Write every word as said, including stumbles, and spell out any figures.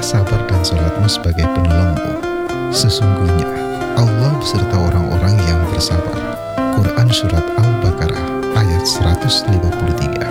sabar dan sholatmu sebagai penolongmu. Sesungguhnya Allah beserta orang-orang yang bersabar. Quran Surat Al-Baqarah ayat seratus lima puluh tiga.